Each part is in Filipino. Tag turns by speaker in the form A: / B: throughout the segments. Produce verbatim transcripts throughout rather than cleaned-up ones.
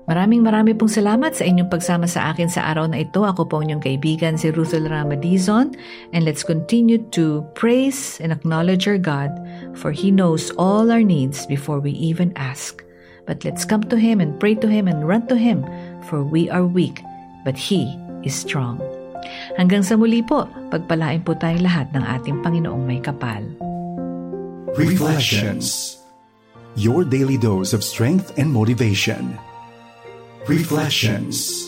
A: Maraming marami pong salamat sa inyong pagsama sa akin sa araw na ito. Ako po inyong kaibigan si Ruthel Ramadizon, and let's continue to praise and acknowledge our God, for He knows all our needs before we even ask. But let's come to Him and pray to Him and run to Him, for we are weak, but He is strong. Hanggang sa muli po, pagpalain po tayong lahat ng ating Panginoong may kapal.
B: Reflections. Your daily dose of strength and motivation. Reflections.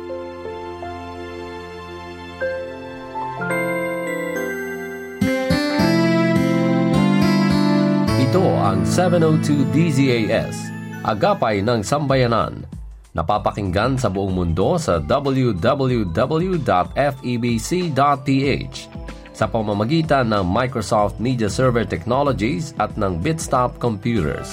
C: Ito ang seven oh two D Z A S, Agapay ng Sambayanan. Napapakinggan sa buong mundo sa w w w dot f e b c dot p h sa pamamagitan ng Microsoft Media Server Technologies at ng Bitstop Computers.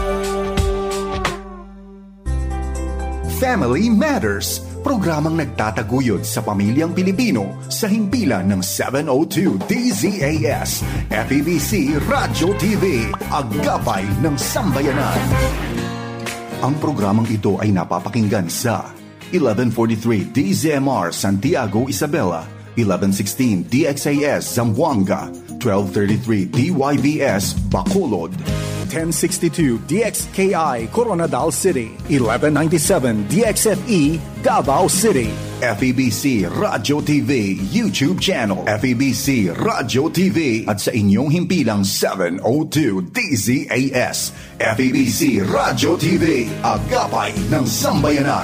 B: Family Matters, programang nagtataguyod sa pamilyang Pilipino sa himpilan ng seven oh two D Z A S, F E B C Radio T V, Agapay ng Sambayanan. Ang programang ito ay napapakinggan sa eleven forty-three D Z M R Santiago, Isabela, eleven sixteen D X A S Zamboanga, twelve thirty-three D Y B S Bacolod, ten sixty-two D X K I Coronadal City, eleven ninety-seven D X F E Davao City, F E B C Radio T V YouTube channel, F E B C Radio T V, at sa inyong himpilang seven oh two D Z A S, F E B C Radio T V, Agapay ng Sambayanan.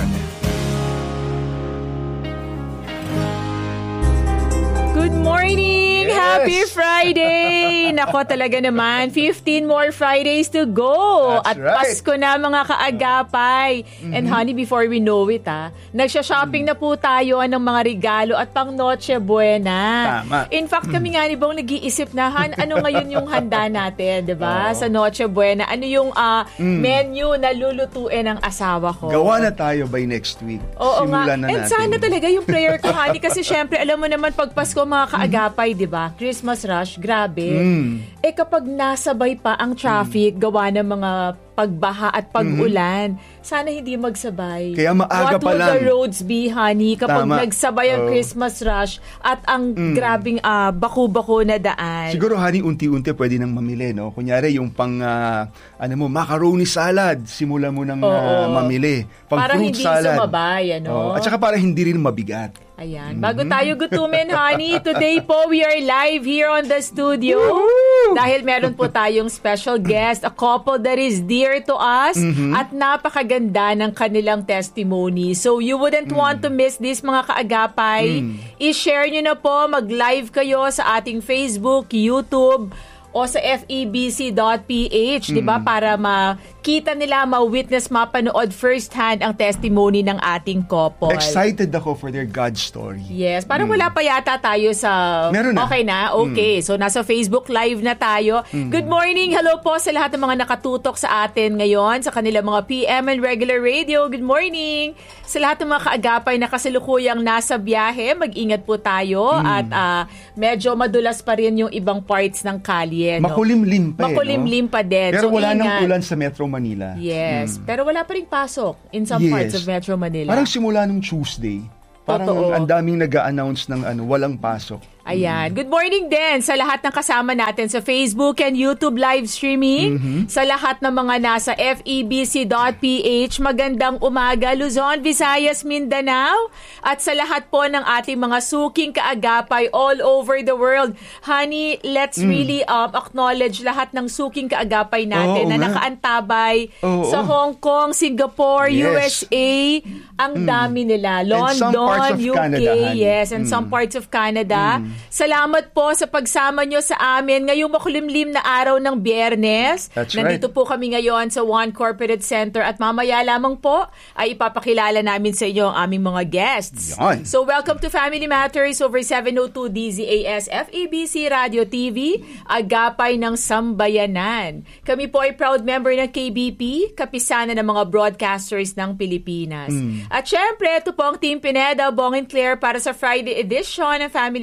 D: Good morning!
E: Yes.
D: Happy Friday! Nako, talaga naman, fifteen more Fridays to go.
E: That's
D: At
E: right.
D: Pasko na, mga kaagapay. Mm-hmm. And honey, before we know it, ha, nagsha-shopping mm-hmm. na po tayo ng mga regalo at pang Noche Buena.
E: Tama.
D: In fact, kami nga ni Bong nag-iisip na, Han, ano ngayon yung handa natin, di ba?
E: Oh.
D: Sa Noche Buena. Ano yung uh,
E: mm.
D: menu na lulutuin ng asawa ko?
E: Gawa na tayo by next week.
D: Oo
E: Simulan
D: nga.
E: na
D: And
E: natin.
D: sana talaga yung prayer ko, honey, kasi syempre, alam mo naman, pag Pasko, mga kaagapay, di ba? Christmas rush, grabe.
E: Mm.
D: Eh kapag nasabay pa ang traffic, mm. gawa ng mga pagbaha at pag-ulan, mm. sana hindi magsabay.
E: Kaya maaga
D: What
E: pa
D: will
E: lang.
D: the roads be, honey, kapag
E: Tama.
D: nagsabay ang
E: Oh.
D: Christmas rush at ang
E: Mm.
D: grabing uh, baku-bako na daan?
E: Siguro, honey, unti-unti pwede nang mamili, no? Kunyari, yung pang, uh, ano mo, macaroni salad, simula mo nang uh, mamili. Pang
D: para
E: fruit
D: hindi
E: salad.
D: sumabay, ano?
E: Oh. At saka para hindi rin mabigat.
D: Ayan. Bago tayo gutumin, honey, today po we are live here on the studio. Dahil meron po tayong special guest, a couple that is dear to us mm-hmm. at napakaganda ng kanilang testimony. So you wouldn't mm. want to miss this, mga kaagapay. Mm. I-share nyo na po, mag-live kayo sa ating Facebook, YouTube, o sa f e b c dot p h, mm. di ba? Para makita nila, ma-witness, mapanood first-hand ang testimony ng ating couple.
E: Excited ako for their God story.
D: Yes, parang
E: mm.
D: wala pa yata tayo sa...
E: Meron na.
D: Okay na? Okay. Mm. So, nasa Facebook Live na tayo. Mm. Good morning. Hello po sa lahat ng mga nakatutok sa atin ngayon, sa kanilang mga P M and regular radio. Good morning. Sa lahat ng mga kaagapay na kasalukuyang nasa biyahe, mag-ingat po tayo mm. at uh, medyo madulas pa rin yung ibang parts ng kalye. No?
E: Makulimlim pa
D: Makulimlim
E: eh, no?
D: pa din.
E: Pero
D: so,
E: wala
D: ingat.
E: nang ulan sa Metro Manila.
D: Yes.
E: Hmm.
D: Pero wala pa rin pasok in some
E: yes.
D: parts of Metro Manila.
E: Parang simula nung Tuesday, parang
D: Totoo.
E: ang daming nag-a-announce ng ano, walang pasok.
D: Ayan. Good morning din sa lahat ng kasama natin sa Facebook and YouTube live streaming. Mm-hmm. Sa lahat ng mga nasa f e b c dot p h. Magandang umaga, Luzon, Visayas, Mindanao. At sa lahat po ng ating mga suking kaagapay all over the world. Honey, let's mm. really um, acknowledge lahat ng suking kaagapay natin oh, na nakaantabay
E: oh,
D: sa
E: oh.
D: Hong Kong, Singapore,
E: yes.
D: U S A. Ang mm. dami nila. London, U K,
E: Canada,
D: yes, and mm. some parts of Canada. Mm. Salamat po sa pagsama nyo sa amin ngayong makulimlim na araw ng Biyernes.
E: That's
D: Nandito
E: right.
D: po kami ngayon sa One Corporate Center at mamaya lamang po ay ipapakilala namin sa inyo ang aming mga guests.
E: Yan.
D: So welcome to Family Matters over seven oh two D Z A S F E B C Radio T V, Agapay ng Sambayanan. Kami po ay proud member ng K B P, kapisanan ng mga broadcasters ng Pilipinas. Mm. At syempre, ito po ang Team Pineda, Bong and Claire para sa Friday edition ng Family Matters.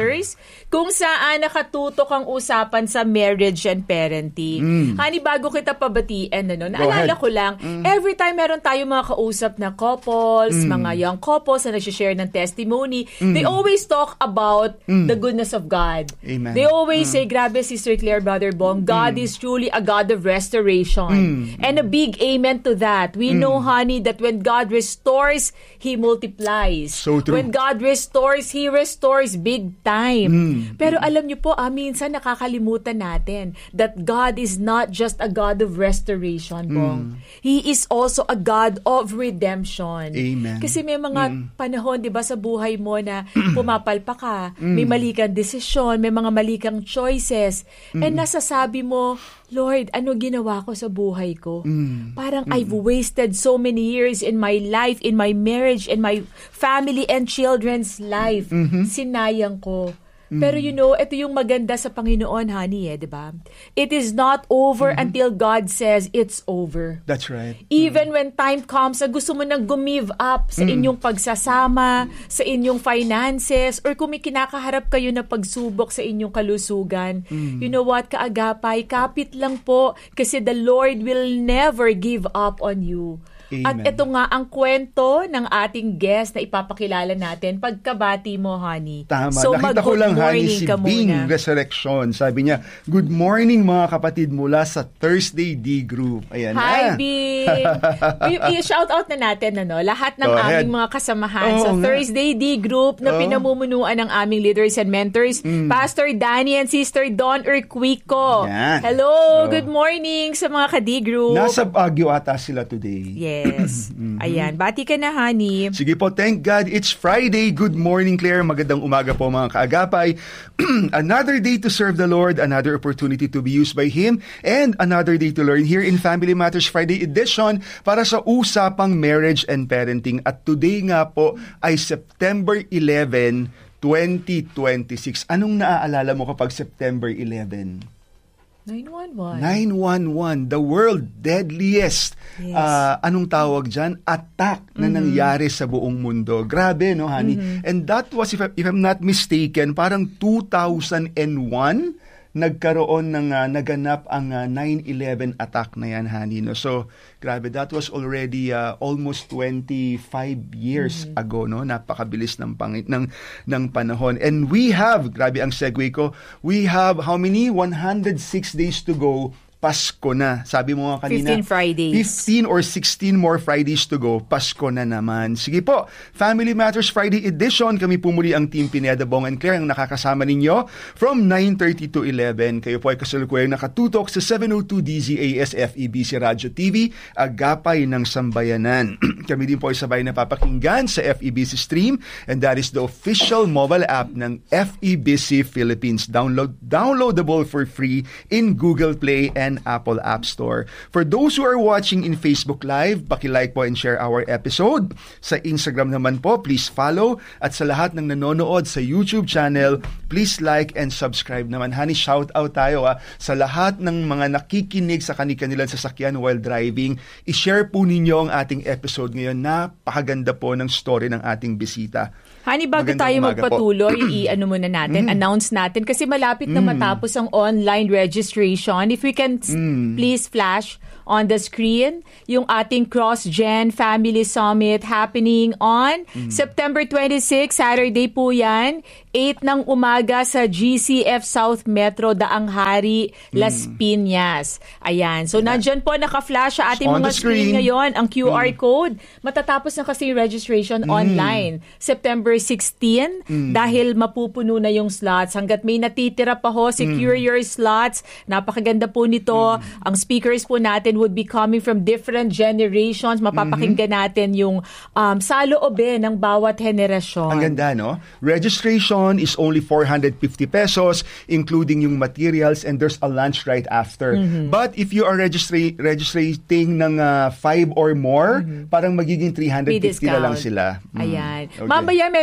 D: Matters, kung saan nakatutok ang usapan sa marriage and parenting. Mm. Honey, bago kita pabatiin, ano, naalala ko lang, mm. every time meron tayong mga kausap na couples, mm. mga young couples na nagsishare ng testimony, mm. they always talk about mm. the goodness of God.
E: Amen.
D: They always
E: mm.
D: say, grabe, Sister Claire, Brother Bong, God mm. is truly a God of restoration. Mm. And a big amen to that. We mm. know, honey, that when God restores, He multiplies.
E: So true.
D: When God restores, He restores big time. Mm. Pero alam niyo po, ah, minsan nakakalimutan natin that God is not just a God of restoration, Bong. Mm. He is also a God of redemption.
E: Amen.
D: Kasi may mga mm. panahon, di ba, sa buhay mo na pumapalpa ka, mm. may mali kang desisyon, may mga mali kang choices, mm. and nasasabi mo, Lord, ano ginawa ko sa buhay ko? Mm. Parang mm. I've wasted so many years in my life, in my marriage, in my family and children's life. Mm-hmm. Sinayang ko. Mm. Pero you know, ito yung maganda sa Panginoon, honey, eh, di ba? It is not over mm-hmm. until God says it's over.
E: That's right.
D: Even mm. when time comes na gusto mo nang gumive up sa mm. inyong pagsasama, sa inyong finances, or kung may kinakaharap kayo na pagsubok sa inyong kalusugan, mm. you know what, kaagapay, kapit lang po, kasi the Lord will never give up on you. Amen. At ito nga ang kwento ng ating guest na ipapakilala natin pagkabati mo, honey.
E: Tama.
D: So,
E: nakita ko lang, honey, si Bing
D: muna.
E: Resurrection. Sabi niya, good morning mga kapatid mula sa Thursday D Group. Ayan
D: Hi,
E: na.
D: Bing! I-shout out na natin, ano, lahat ng Go aming ahead. mga kasamahan oh, sa nga. Thursday D Group na oh. pinamumunuan ng aming leaders and mentors, mm. Pastor Danny and Sister Dawn Urquico.
E: Yan.
D: Hello,
E: oh.
D: good morning sa mga ka-D Group.
E: Nasa Baguio ata sila today.
D: Yes. Yes. Mm-hmm. Ayan. Bati ka na, honey.
E: Sige po, thank God. It's Friday. Good morning, Claire. Magandang umaga po, mga kaagapay. Another day to serve the Lord, another opportunity to be used by Him, and another day to learn here in Family Matters Friday edition para sa usapang marriage and parenting. At today nga po ay September eleventh, twenty twenty-six. Anong naaalala mo kapag September eleventh?
D: nine one one.
E: nine one one, the world deadliest. Yes. Uh, anong tawag dyan? Attack na mm-hmm. nangyari sa buong mundo. Grabe, no, honey? Mm-hmm. And that was, if, I, if I'm not mistaken, parang two thousand one, nagkaroon ng, uh, naganap ang uh, nine eleven attack na yan, honey. No? So, grabe, that was already uh, almost twenty-five years mm-hmm. ago, no? Napakabilis ng, pang, ng, ng panahon. And we have, grabe ang segue ko, we have how many? one hundred six days to go. Pasko na. Sabi mo nga kanina.
D: fifteen Fridays.
E: fifteen or sixteen more Fridays to go. Pasko na naman. Sige po. Family Matters Friday edition. Kami pumuli ang Team Pineda, Bong and Claire ang nakakasama ninyo from nine thirty to eleven. Kayo po ay kasalukuyang nakatutok sa seven oh two D Z A S F E B C Radio T V, Agapay ng Sambayanan. Kami din po ay sabay napapakinggan sa F E B C Stream, and that is the official mobile app ng F E B C Philippines. Download downloadable for free in Google Play and Apple App Store. For those who are watching in Facebook Live, paki-like po and share our episode. Sa Instagram naman po, please follow. At sa lahat ng nanonood sa YouTube channel, please like and subscribe naman. Honey, shout out tayo ha, sa lahat ng mga nakikinig sa kani-kanilang sasakyan while driving. I-share po ninyo ang ating episode ngayon. Napakaganda po ng story ng ating bisita.
D: Honey, bago Magandang tayo magpatuloy, i-ano muna natin, mm. announce natin, kasi malapit mm. na matapos ang online registration. If we can mm. please flash on the screen yung ating Cross-Gen Family Summit happening on mm. September twenty-sixth, Saturday po yan, eight ng umaga sa G C F South Metro, Daang Hari, Las mm. Piñas. Ayan. So, yeah. nandyan po naka-flash sa ating mga screen. screen ngayon, ang Q R mm. code. Matatapos na kasi registration mm. online. September sixteenth, mm. dahil mapupuno na yung slots. Hanggat may natitira pa ho, secure mm. your slots. Napakaganda po nito. Mm. Ang speakers po natin would be coming from different generations. Mapapakinggan mm-hmm. natin yung um, saloobe ng bawat henerasyon.
E: Ang ganda, no? Registration is only four hundred fifty pesos, including yung materials, and there's a lunch right after. Mm-hmm. But if you are registra- registering ng uh, five or more, mm-hmm. parang magiging three hundred fifty na lang sila.
D: Mm. Ayan. Okay. Mamaya meron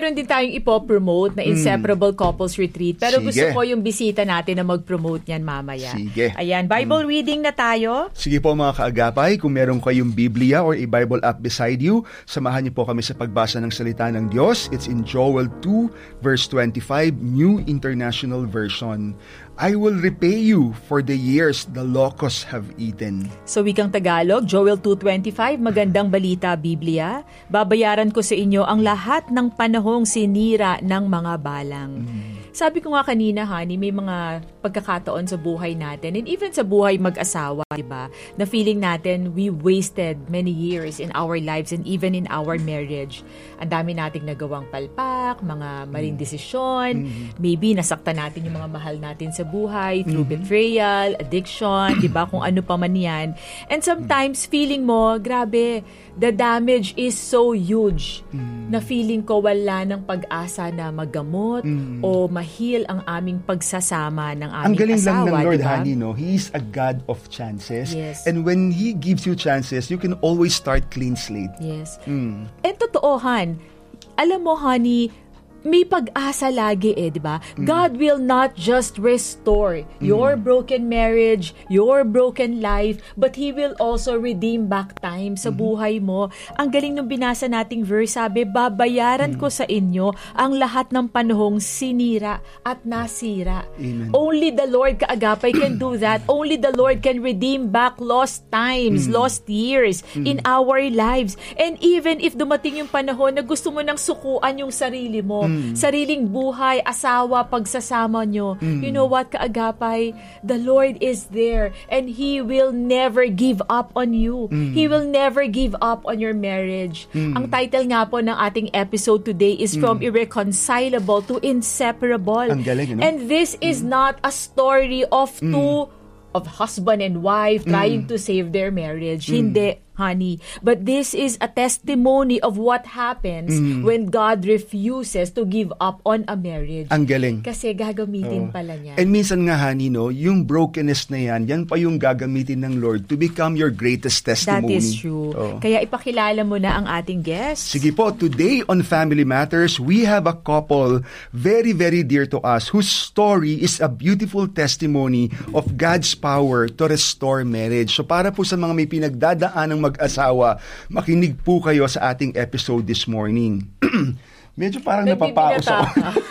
D: meron din tayong ipopromote na Inseparable Couples Retreat. Pero
E: Sige.
D: gusto ko yung bisita natin na mag-promote niyan mamaya.
E: Sige.
D: Ayan, Bible reading na tayo.
E: Sige po mga kaagapay, kung meron kayong Biblia or a Bible app beside you, samahan niyo po kami sa pagbasa ng salita ng Diyos. It's in Joel two, verse twenty-five, New International Version. I will repay you for the years the locusts have eaten.
D: Sa wikang Tagalog, Joel two twenty-five, magandang balita, Biblia. Babayaran ko sa inyo ang lahat ng panahong sinira ng mga balang. Mm. Sabi ko nga kanina, honey, may mga pagkakataon sa buhay natin and even sa buhay mag-asawa, diba? Na feeling natin we wasted many years in our lives and even in our marriage. Ang dami nating nagawang palpak, mga maling desisyon, mm-hmm. maybe nasaktan natin yung mga mahal natin sa buhay through mm-hmm. betrayal, addiction, diba? Kung ano pa man yan. And sometimes feeling mo, grabe, the damage is so huge mm-hmm. na feeling ko wala ng pag-asa na magamot mm-hmm. o mahil ang aming pagsasama ng aming
E: ang galing
D: asawa.
E: Lang ng Lord,
D: diba?
E: honey, no? He is a God of chances.
D: Yes.
E: And when He gives you chances, you can always start clean slate.
D: Yes.
E: Mm.
D: And totoo, Han, alam mo, honey, may pag-asa lagi eh, di ba? Mm. God will not just restore mm. your broken marriage, your broken life, but He will also redeem back time sa mm-hmm. buhay mo. Ang galing nung binasa nating verse, sabi, babayaran mm. ko sa inyo ang lahat ng panahong sinira at nasira.
E: Amen.
D: Only the Lord kaagapay can do that. Only the Lord can redeem back lost times, mm. lost years mm. in our lives. And even if dumating yung panahon na gusto mo nang sukuan yung sarili mo, Mm. sariling buhay, asawa, pagsasama nyo. Mm. You know what, kaagapay? The Lord is there and He will never give up on you. Mm. He will never give up on your marriage. Mm. Ang title nga po ng ating episode today is From mm. Irreconcilable to Inseparable.
E: Ang galing, no?
D: And this is mm. not a story of mm. two of husband and wife trying mm. to save their marriage. Mm. Hindi, honey. But this is a testimony of what happens mm. when God refuses to give up on a marriage.
E: Ang galing.
D: Kasi gagamitin
E: oh.
D: pala niya.
E: And minsan nga, honey, no, yung brokenness na yan, yan pa yung gagamitin ng Lord to become your greatest testimony.
D: That is true.
E: Oh.
D: Kaya ipakilala mo na ang ating guest.
E: Sige po, today on Family Matters, we have a couple very, very dear to us whose story is a beautiful testimony of God's power to restore marriage. So para po sa mga may pinagdadaan ng mag-asawa, makinig po kayo sa ating episode this morning. Medyo parang napapaos ako.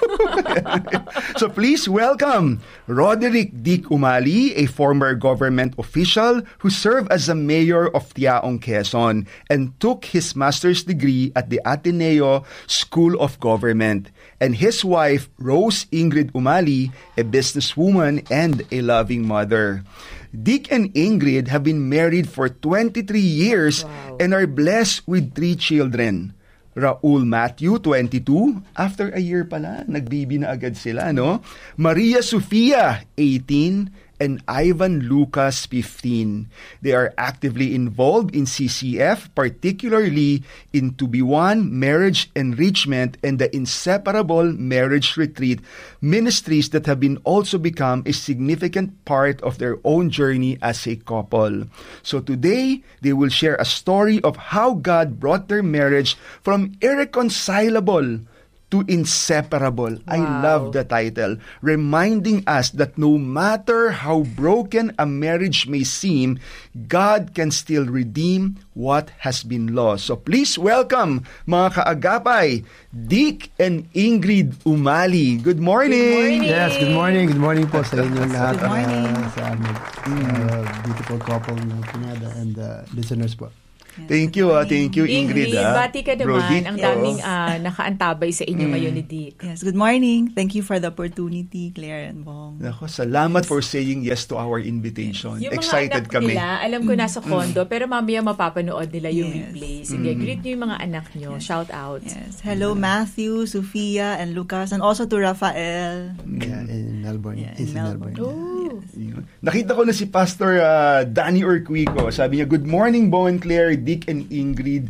E: So please welcome Roderick Dick Umali, a former government official who served as a mayor of Tiaong, Quezon and took his master's degree at the Ateneo School of Government. And his wife, Rose Ingrid Umali, a businesswoman and a loving mother. Dick and Ingrid have been married for twenty-three years wow. and are blessed with three children. Raul Matthew, twenty-two. After a year pala, nagbibi na agad sila, no? Maria Sofia, eighteen. And Ivan Lucas, fifteen. They are actively involved in C C F, particularly in two B one, Marriage Enrichment, and the Inseparable Marriage Retreat, ministries that have been also become a significant part of their own journey as a couple. So today, they will share a story of how God brought their marriage from irreconcilable to inseparable. Wow. I love the title, reminding us that no matter how broken a marriage may seem, God can still redeem what has been lost. So please welcome, mga kaagapay, Dick and Ingrid Umali. Good morning!
D: Good morning!
F: Yes, good morning. Good morning po sa inyo lahat.
D: Good morning.
F: Uh, sa aming uh, beautiful couple ng Pinada and uh, listeners po.
E: Yes, thank you, uh, thank you, Ingrid.
D: Ingrid,
E: ah.
D: bati ka naman. Ang daming uh, nakaantabay sa inyo mm. ngayon ni Dick.
G: Yes, good morning. Thank you for the opportunity, Claire and Bong.
E: Nako, salamat yes. for saying yes to our invitation.
D: Yung
E: Excited
D: mga anak
E: kami.
D: nila, alam ko nasa condo, mm. pero mamaya mapapanood nila yung
G: yes.
D: replay. Sige, mm. greet nyo yung mga anak nyo. Yes. Shout out.
G: Yes. Hello, Matthew, Sofia, and Lucas, and also to Rafael.
F: Yeah, in Melbourne.
G: Yeah, in, in Melbourne.
D: Melbourne. Oh.
E: Yes. Nakita ko na si Pastor uh, Danny Urquico. Sabi niya, good morning, Bo and Claire, Dick and Ingrid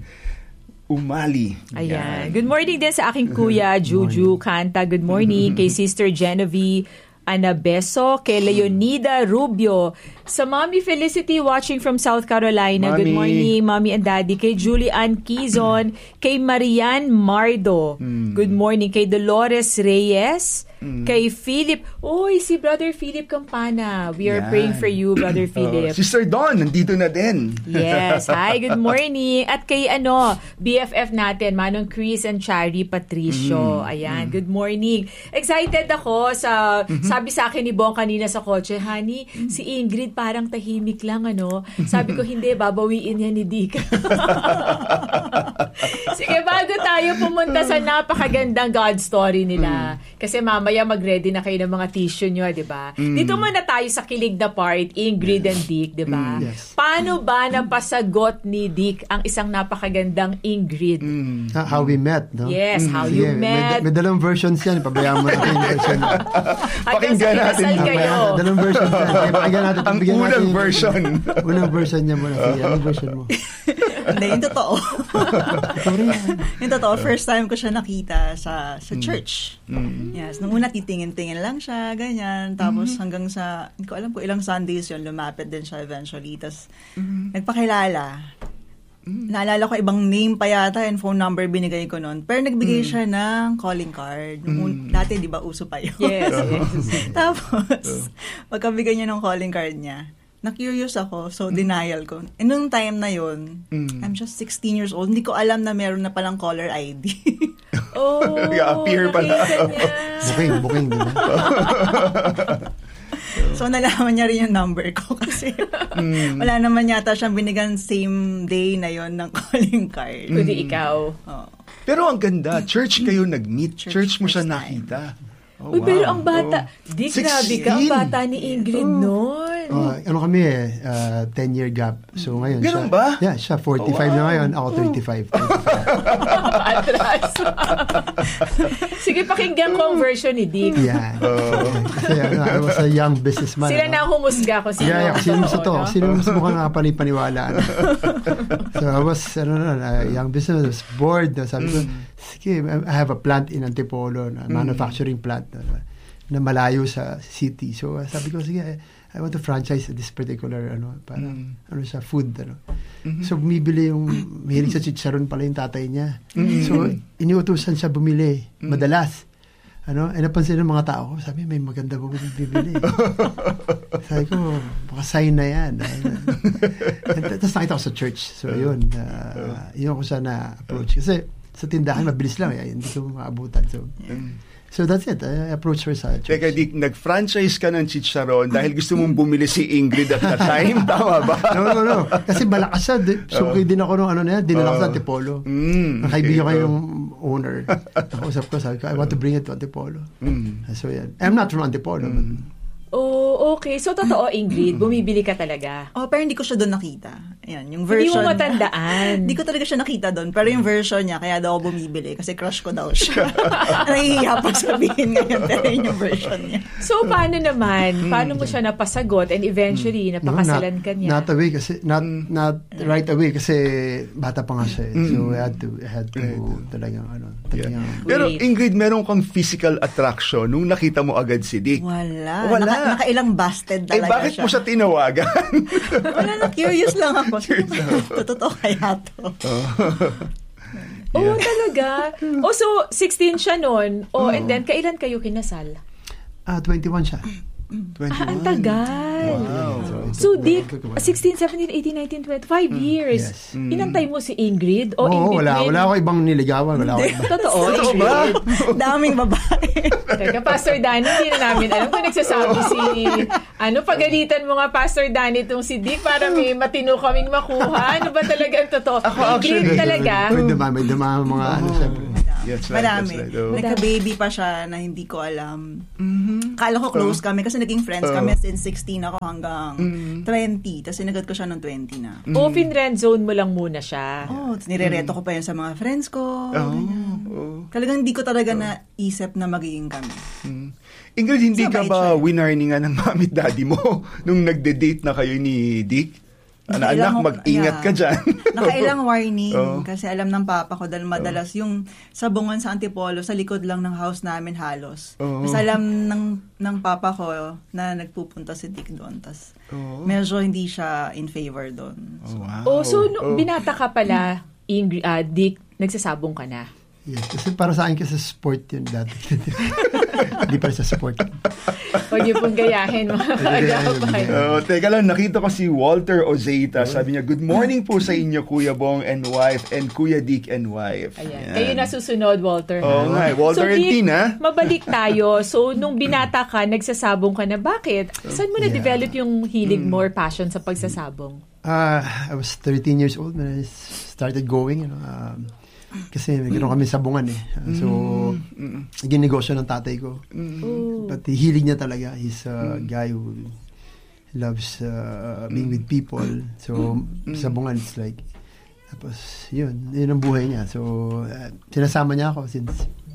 E: Umali.
D: Ayan. Good morning din sa aking kuya, Juju Kanta. Good morning kay Sister Genevieve Anabeso, kay Leonida Rubio, Sa Mommy Felicity watching from South Carolina. Good
E: Mommy.
D: morning, Mommy and Daddy. Kay Julie Ann Quizon. Kay Marian Mardo. Good morning. Kay Dolores Reyes. Kay Philip. Uy, si Brother Philip Campana. We are
E: Yan.
D: praying for you, Brother
E: Oh,
D: Philip.
E: Sister Dawn, nandito na din.
D: Yes. Hi, good morning. At kay ano, B F F natin, Manong Chris and Chari Patricio. Ayan, good morning. Excited ako sa, sabi sa akin ni Bong kanina sa kotse, honey, si Ingrid parang tahimik lang, ano? Sabi ko, hindi, babawiin yan ni Dick. Sige, bago tayo pumunta sa napakagandang God story nila. Kasi mamaya mag-ready na kayo ng mga tissue nyo, di ba? Dito muna tayo sa kilig na part, Ingrid and Dick, di ba?
F: Yes.
D: Paano ba napasagot ni Dick ang isang napakagandang Ingrid?
F: Ah, how we met, no?
D: Yes, how you
F: Sige,
D: met.
F: May, may dalawang versions yan. Pabayaan mo natin yung version.
D: Hanggang sa
E: Pakinggan natin
D: kinasal
E: mamaya.
D: kayo.
F: Dalawang version yan. Kaya pakinggan natin.
E: Ang
F: bigyan
E: unang
F: natin-
E: version.
F: Unang version niya muna. Sige, anong version mo?
G: Hindi, yung totoo.
F: Sorry.
G: Yung totoo, first time ko siya nakita sa sa church. Yes, nung una titingin-tingin lang siya, ganyan. Tapos hanggang sa, hindi ko alam kung ilang Sundays yun, lumapit din siya eventually. Tapos nagpakilala. Naalala ko ibang name pa yata and phone number binigay ko noon. Pero nagbigay siya ng calling card. Nung un- dati, di ba, uso pa yun?
D: Yes, yes.
G: Tapos, pagkabigay niya ng calling card niya, na-curious ako, so denial ko. And nung time na yun, I'm just sixteen years old, hindi ko alam na meron na palang caller I D.
D: Oh,
E: Nag-appear pala.
D: nakita niya.
F: Booking, booking, di ba?
G: So, nalaman niya rin yung number ko kasi wala naman yata siyang binigyan same day na yon ng calling card.
D: Kundi ikaw.
G: Oh.
E: Pero ang ganda, church kayo nag-meet. Church,
G: Church
E: mo siya
G: first time.
E: nakita. Oh,
D: Uy, pero
E: wow.
D: ang bata,
E: Oh.
D: Dick, grabe ka, ang
E: sixteen.
D: bata ni Ingrid noon.
F: Oh, ano kami eh, uh, ten-year gap. So ngayon
E: Ganun
F: siya,
E: ba?
F: Yeah, siya forty-five
E: Oh, wow.
F: na ngayon, ako thirty-five.
D: Atras. Sige, pakinggan ko ang version ni Dick.
F: Yeah. Kasi ano, I was a young businessman.
D: Sila
F: ano.
D: na humusga ko sino.
F: Yeah, yeah, kasi yung sa to,
D: no?
F: sino mas mukhang nakapaniwala. Ano. So I was, ano na, uh, young businessman, I was bored. No? Sabi ko, sige, I have a plant in Antipolo, na manufacturing plant, no? Na malayo sa city. So uh, sabi ko, sige, I, I want to franchise this particular, ano, para, ano siya, food, ano. So bumibili yung, mahilig sa chicharon pala yung tatay niya. So iniutusan siya bumili, madalas. Ano, eh napansin ng mga tao ko, sabi, may maganda ba bibili? Sabi ko, baka sign na yan. Tapos nakita ko sa church. So yun, uh, yun ako siya na-approach. Kasi sa tindahan, mabilis lang, eh, hindi ko maabutan. So, so that's it. I approached her sa church.
E: Teka, Dick, nag-franchise ka ng chicharon dahil gusto mong bumili si Ingrid at that time. Tama ba?
F: No, no, no. Kasi malakas siya. Di- Suki din ako nung ano na yan. Dinala ko sa Antipolo.
E: Mm,
F: Nakaibigan ko
E: okay.
F: yung owner. Nakausap ko, sabi ko, I want to bring it to Antipolo. So yan. I'm not from Antipolo. but-
D: Oh, okay. So, totoo, Ingrid, bumibili ka talaga.
G: Oh, pero hindi ko siya doon nakita. Ayan, yung
D: Hindi
G: version.
D: mo matandaan.
G: Hindi ko talaga siya nakita doon. Pero yung version niya, kaya daw ako bumibili. Kasi crush ko daw siya. Nahihiya pag sabihin ngayon. Pero yun yung version niya.
D: So, paano naman? Paano mo siya napasagot and eventually, napakasalan ka niya?
F: Not away kasi, not, not right away kasi bata pa nga siya. eh. So, I had to, I had to talagang, ano,
E: Yeah.
F: talagang,
E: Pero
D: Wait.
E: Ingrid, meron kang physical attraction nung nakita mo agad si Dick.
G: Wala.
E: Wala.
G: Naka, nakailang busted
E: Eh,
G: talaga
E: bakit
G: siya.
E: mo siya tinawagan?
G: Wala na, curious lang ako. Totoo kaya to.
D: Oh, talaga? Oh, so, sixteen siya noon. Oh, and then, kailan kayo kinasal?
F: ah, twenty-one siya.
D: Ah, ang tagal.
E: Wow.
D: So, Dick, sixteen, seventeen, eighteen, nineteen, twenty, five years.
F: Yes.
D: Inantay mo si Ingrid? O in
F: Oo, wala,
D: between?
F: wala ako ibang niligawan. Wala ako ibang.
D: Totoo,
E: Totoo ba?
G: Daming babae.
D: Teka, Pastor Danny, hindi na namin alam kung nagsasabi si... Ano, pagalitan mo nga, Pastor Danny, itong si Dick para may matino kaming makuha. Ano ba talaga ang totoo?
E: Ako
D: Ingrid
E: actually-
D: talaga.
F: May dama, may dama mga ano, syempre.
E: Yes, right,
G: Marami.
E: that's right. Oh.
G: Nagka-baby pa siya na hindi ko alam. Kala ko close kami kasi naging friends
E: Oh.
G: kami since sixteen ako hanggang twenty. Tapos sinagot ko siya nung twenty na.
D: O, fin-friend zone mo lang muna siya.
G: Oh, tapos nirereto ko pa yun sa mga friends ko. ganyan.
E: Oh.
G: Talagang hindi ko talaga naisip na magiging kami.
E: Ingrid, hindi
G: So,
E: ka
G: mabait
E: ba
G: siya.
E: winarningan ng mami at daddy mo nung nagde-date na kayo ni Dick? Anak,
G: Nakailang-
E: mag-ingat
G: yeah.
E: ka dyan.
G: Nakailang warning
E: Oo.
G: kasi alam ng papa ko dahil madalas yung sabungan sa Antipolo sa likod lang ng house namin halos.
E: Oo.
G: Mas alam ng ng papa ko na nagpupunta si Dick doon. Tas
E: Oo.
G: medyo hindi siya in favor doon.
E: Oh, wow.
D: Oh, so nung
E: Oh.
D: binata ka pala, Ingrid, ah, Dick, nagsasabong ka na.
F: Yes, kasi para sa akin kasi sport yun dati. Hindi pa rin sa sport.
D: Huwag niyo pong gayahin, mga kaagapay.
E: Oh, teka lang, nakita ko si Walter Ozeta. Sabi niya, good morning po sa inyo, Kuya Bong and wife, and Kuya Dick and wife.
D: Ayan.
E: Yan.
D: Kayo na susunod, Walter.
E: Oo
D: ha?
E: nga, eh. Walter and
D: Dick,
E: Tina.
D: mabalik tayo. So, nung binata ka, nagsasabong ka na. Bakit? Saan mo na-develop yung hilig mo or passion sa pagsasabong?
F: Uh, I was thirteen years old when I started going. You know, um, kasi nagkaroon kami sabungan eh. Uh, so, ginegosyo ng tatay ko.
D: Ooh.
F: But hilig niya talaga. He's a guy who loves uh, being with people. So, sabungan, it's like, tapos, yun, yun ang buhay niya. So, uh, sinasama niya ako since,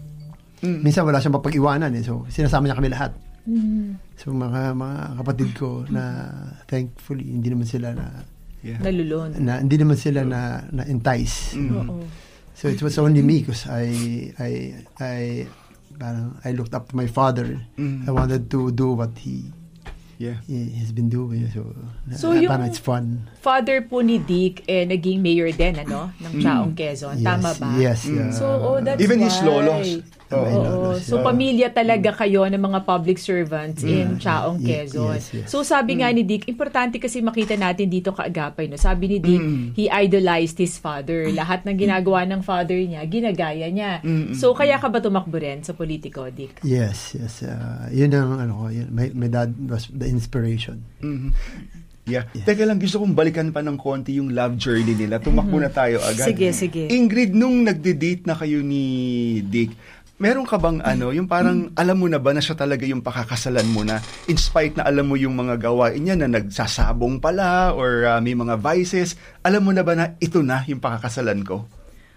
F: minsan wala siyang mapag-iwanan eh. So, sinasama niya kami lahat. So, mga, mga kapatid ko na, thankfully, hindi naman sila na,
E: Yeah.
D: Nalulon.
F: na hindi naman sila na, na entice.
D: Oo.
F: So it was only me because I I I parang I looked up to my father.
E: Mm.
F: I wanted to do what he
E: Yeah.
F: he has been doing. So,
D: So
F: uh,
D: yung-
F: parang it's fun.
D: Father po ni Dick, eh, naging mayor din, ano? Ng Chaong Quezon.
F: Yes,
D: Tama ba?
F: Yes. yeah.
D: So, oh, that's
E: Even
D: why.
E: his lolos.
F: Oh, my
D: Oo.
F: lolos,
D: So,
E: yeah.
D: pamilya talaga kayo ng mga public servants in Chaong
F: Ye-
D: Quezon.
F: yes, yes.
D: So, sabi nga ni Dick, importante kasi makita natin dito kaagapay. No? Sabi ni Dick, he idolized his father. Lahat ng ginagawa ng father niya, ginagaya niya. So, kaya ka ba tumakbo rin sa politiko, Dick?
F: Yes, yes. Uh, yun ang ano ko. Yun, my, my dad was the inspiration.
E: Mhm. Yeah. Teka lang, gusto kong balikan pa ng konti yung love journey nila. Tumakbo na tayo agad.
D: Sige, sige.
E: Ingrid, nung nagde-date na kayo ni Dick, meron ka bang ano, yung parang alam mo na ba na siya talaga yung pakakasalan mo na in spite na alam mo yung mga gawain niya na nagsasabong pala or uh, may mga vices, alam mo na ba na ito na yung pakakasalan ko?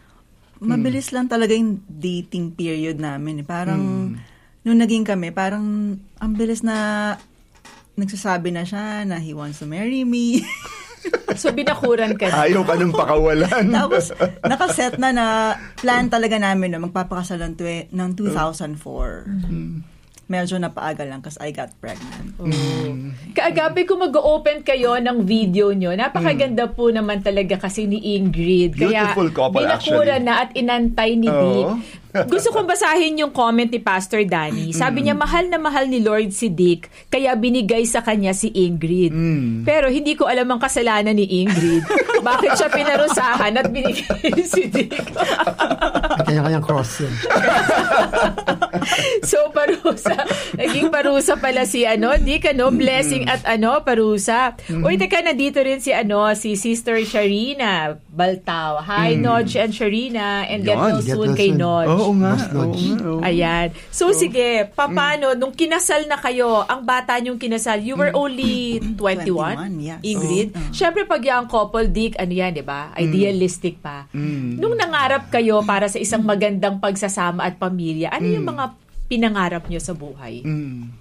G: Mabilis lang talaga yung dating period namin. eh. Parang, nung naging kami, parang ang bilis na nagsasabi na siya na he wants to marry me.
D: So, binakuran ka na.
E: Ayaw ka nang pakawalan.
G: Tapos, nakaset na na plan talaga namin na magpapakasalan twe- ng two thousand four. Medyo napaaga lang kasi I got pregnant.
D: Kaagabi kung mag-open kayo ng video nyo, napakaganda po naman talaga kasi ni Ingrid. Kaya
E: Beautiful couple,
D: binakura
E: actually.
D: na at inantay ni
E: Oo.
D: Dick. Gusto kong basahin yung comment ni Pastor Danny. Sabi niya, mahal na mahal ni Lord si Dick, kaya binigay sa kanya si Ingrid. Pero hindi ko alam ang kasalanan ni Ingrid. Bakit siya pinarusahan at binigay si Dick?
F: Kanya-kanyang cross yun.
D: So, parusa. Naging parusa pala si, ano, Dick, ano, blessing at, ano, parusa. Uy, teka, nandito rin si, ano, si Sister Sharina Baltao. Hi, Nodge and Sharina. And get
E: Yan,
D: well
F: get
D: soon
F: well
D: kay
F: soon.
D: Nodge.
E: Oo nga.
F: Mas
E: Oo
F: Nodge.
E: nga, oo.
D: Ayan. So, sige, paano, nung kinasal na kayo, ang bata niyong kinasal, you were only twenty-one?
G: twenty-one, yes.
D: Ingrid?
G: Oo.
D: Siyempre, pag yung couple, Dick, ano yan, di ba? Idealistic pa. Nung nangarap kayo para sa isang magandang pagsasama at pamilya, ano yung mga pinangarap niyo sa buhay?
E: Mm.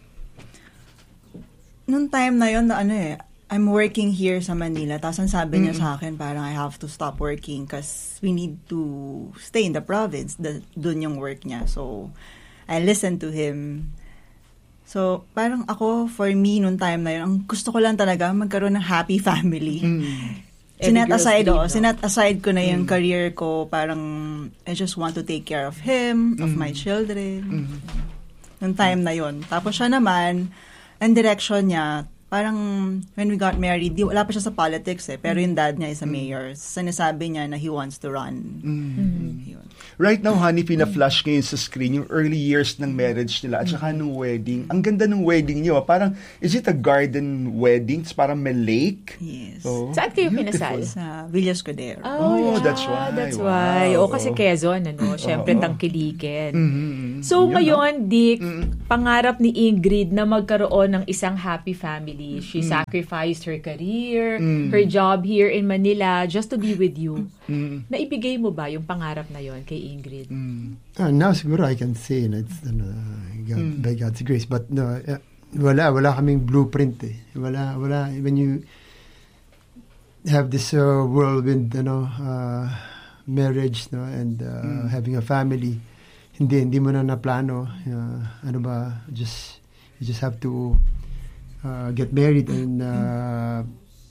G: Nung time na yon na ano eh, I'm working here sa Manila. Tapos ang sabi niya sa akin, parang I have to stop working because we need to stay in the province. The, dun yung work niya. So, I listened to him. So, parang ako, for me, nung time na yun, ang gusto ko lang talaga magkaroon ng happy family. Sinet
D: Every girl's
G: aside,
D: dream,
G: oh,
D: no?
G: sinet aside ko na yung career ko. Parang, I just want to take care of him, of my children. Nung time na yon. Tapos siya naman, ang direction niya, parang when we got married, di, wala pa siya sa politics eh, pero yung dad niya is a mayor. Sinasabi niya na he wants to run. Yun.
E: Right now, honey, pina-flash ngayon sa screen yung early years ng marriage nila at saka nung wedding. Ang ganda ng wedding niyo. Parang, is it a garden wedding? It's parang may lake?
G: Yes.
E: Oh,
D: Saan kayo
E: beautiful.
D: pinasal?
G: Sa Villa Escudero.
E: Oh,
D: yeah,
E: that's why.
D: That's
E: Wow.
D: why. O kasi
E: Oo.
D: Quezon, ano, syempre
E: Oo.
D: tangkilikin.
E: Mhm.
D: So,
E: Yun,
D: ngayon, Dick, pangarap ni Ingrid na magkaroon ng isang happy family. She sacrificed her career, her job here in Manila just to be with you. Naibigay mo ba yung pangarap na yon kay Ingrid?
F: Uh, now siguro I can say na it's ano, God, by God's grace. But no, uh, wala, wala kaming blueprint eh. Wala, wala. When you, have this uh, whirlwind, you know, uh, marriage, no, and uh, mm. having a family. Hindi, hindi mo na naplano. Uh, ano ba, just, you just have to uh, get married and uh,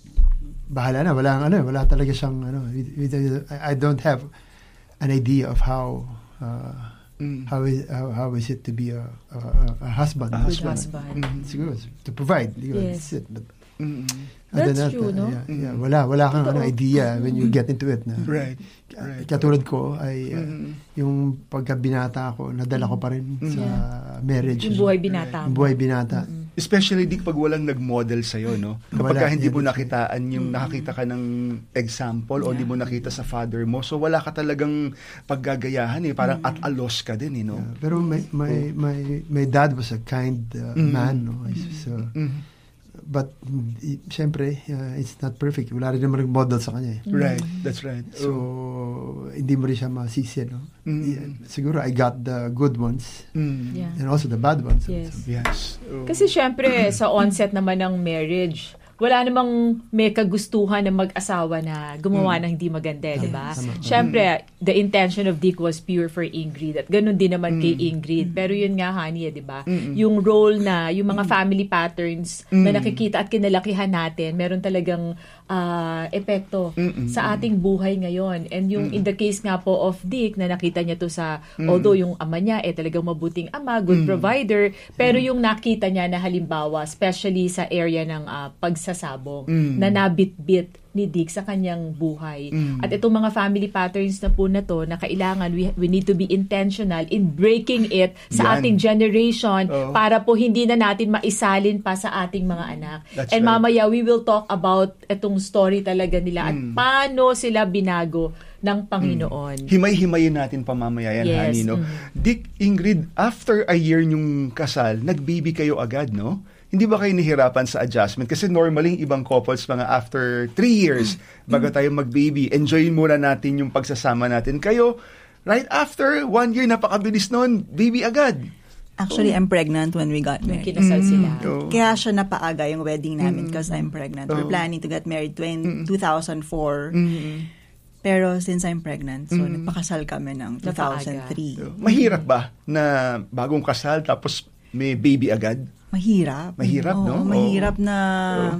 F: bahala na. Wala, ano, wala talaga siyang, ano, I, I don't have an idea of how, uh, mm. how, is, how, how is it to be a, a, a husband.
D: A husband. husband.
F: Mm-hmm. Siguro, to provide.
D: Yes.
F: That's it. But,
E: mm-hmm.
D: That's
F: that,
D: true,
F: uh,
D: no?
F: Yeah, yeah. Wala, wala kang ano, idea when you get into it. Na.
E: Right. right.
F: Katulad ko, ay uh,
E: mm-hmm.
F: yung pagkabinata ko, nadala ko pa rin mm-hmm. sa marriage.
D: Yung buhay binata.
F: Yung buhay binata.
E: Mm-hmm. Especially di pag walang nag-model sa'yo, no? Kapag ka hindi mo nakitaan yung nakakita ka ng example o hindi mo nakita sa father mo, so wala ka talagang paggagayahan eh. Parang mm-hmm. at a loss ka din, eh, no?
F: Yeah, pero my, my, my, my dad was a kind uh, mm-hmm. man, no? So, mm-hmm. But, siyempre, uh, it's not perfect. Wala rin naman model sa kanya. Eh.
E: Right, that's right.
F: So, oh. hindi mo rin siya masisi, no? Mm. Yeah, siguro, I got the good ones.
E: Mm.
F: Yeah. And also the bad ones.
D: Yes.
F: So,
E: yes.
D: Oh. Kasi, siyempre, sa onset naman ng marriage, wala namang may kagustuhan ng mag-asawa na gumawa mm. ng hindi maganda, di ba? Siyempre, the intention of Dick was pure for Ingrid at ganun din naman mm. kay Ingrid. Pero yun nga, honey, di ba? Mm-mm. Yung role na, yung mga family patterns mm. na nakikita at kinalakihan natin, meron talagang uh, epekto Mm-mm. sa ating buhay ngayon. And yung Mm-mm. in the case nga po of Dick, na nakita niya to sa, Mm-mm. although yung ama niya eh talagang mabuting ama, good Mm-mm. provider, pero Mm-mm. yung nakita niya na halimbawa, especially sa area ng uh, pagsasabong, mm. na nabit-bit ni Dick sa kanyang buhay. Mm. At itong mga family patterns na po na to, na kailangan we, we need to be intentional in breaking it sa Yan. ating generation oh. para po hindi na natin maisalin pa sa ating mga anak. That's And right. mamaya, we will talk about itong story talaga nila mm. at paano sila binago ng Panginoon.
E: Mm. Himay-himayin natin pamamaya yan,
D: yes.
E: honey, no? Mm. Dick, Ingrid, after a year nyong kasal, nag-baby kayo agad, no? Hindi ba kayo nahirapan sa adjustment? Kasi normally, ibang couples, mga after three years, bago tayo mag-baby, enjoyin muna natin yung pagsasama natin. Kayo, right after one year, napakabilis nun, baby agad.
G: Actually, oh. I'm pregnant when we got married.
D: Kinasal sila.
G: Mm. Oh. Kaya siya napaaga yung wedding namin because mm. I'm pregnant. Oh. We're planning to get married in mm. two thousand four. Mm. Pero since I'm pregnant, so mm. nagpakasal kami ng two thousand three.
E: So, mahirap ba na bagong kasal tapos may baby agad?
G: Mahirap.
E: Mahirap,
G: Oo,
E: no?
G: Mahirap
E: oh.
G: na oh.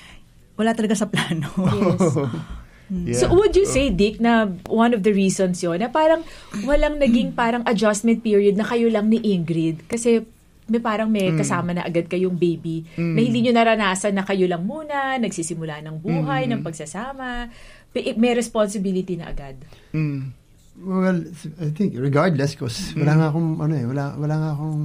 G: wala talaga sa plano.
D: Yes. Yeah. So would you say, Dick, na one of the reasons yun, na parang walang naging parang adjustment period na kayo lang ni Ingrid? Kasi may parang may kasama na agad kayong baby mm. na hindi nyo naranasan na kayo lang muna, nagsisimula ng buhay, mm. ng pagsasama. May responsibility na agad.
E: Mm.
F: Well, I think regardless, because mm. wala nga akong ano eh, wala wala nga akong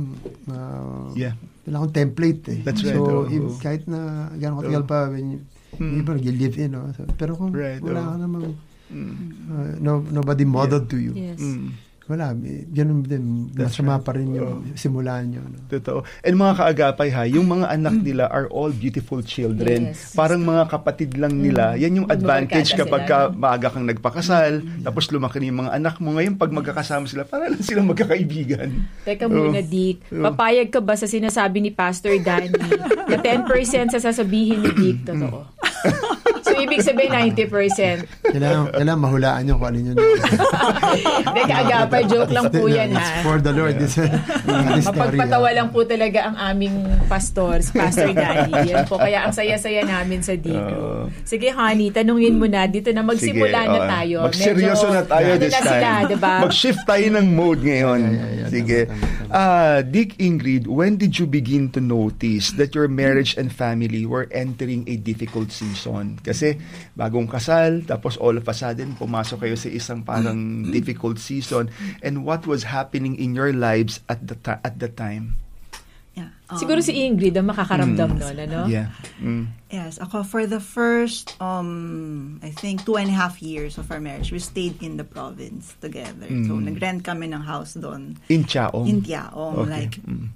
F: uh, yeah. wala akong template eh.
E: That's right.
F: So,
E: oh,
F: if,
E: oh.
F: kahit na gano'ng katagal oh. pa, when you, mm. you live in, no? So, pero kung
E: right,
F: wala
E: oh.
F: ka namang, mm. uh, no, nobody modeled yeah. to you.
D: Yes.
F: Mm. Wala, ganun din, masama right. pa rin yung oh. simulan nyo. No?
E: Totoo. And mga kaagapay ha, yung mga anak nila are all beautiful children.
D: Yes.
E: Parang mga kapatid lang nila. Mm. Yan yung advantage kapag ka maaga kang nagpakasal, mm. tapos lumaki na yung mga anak mo. Ngayon, pag magkakasama sila, para lang silang magkakaibigan.
D: Teka muna, oh. Dick. Papayag ka ba sa sinasabi ni Pastor Danny na ten percent sa sasabihin ni Dick, totoo? So, ibig sabihin ninety percent.
F: Kailangan, kailangan mahulaan nyo kung ano yun.
D: Hindi, kaagapay. Joke lang po yan, ha?
F: It's for the Lord. Yeah.
D: Mapagpatawa lang po talaga ang aming pastor, Pastor Danny. Yan po. Kaya ang saya-saya namin sa Digo. Uh, Sige, honey, tanungin mo na. Dito na magsimula sige, na tayo.
E: Uh, magseryoso na tayo this
D: na
E: time.
D: Sila, diba?
E: Mag-shift tayo ng mode ngayon.
F: Yeah, yeah, yeah,
E: sige. Uh, Dick, Ingrid, when did you begin to notice that your marriage and family were entering a difficult season? Kasi bagong kasal, tapos all of a sudden, pumasok kayo sa isang parang difficult season. And what was happening in your lives at the ta- at the time?
G: Yeah. Um,
D: Siguro si Ingrid ang makakaramdam mm, nun, ano?
E: Yeah. Mm.
G: Yes. Ako, for the first, um, I think, two and a half years of our marriage, we stayed in the province together. Mm. So, nag-rent kami ng house doon.
E: In Chaong?
G: In Chaong. Okay. Like, mm.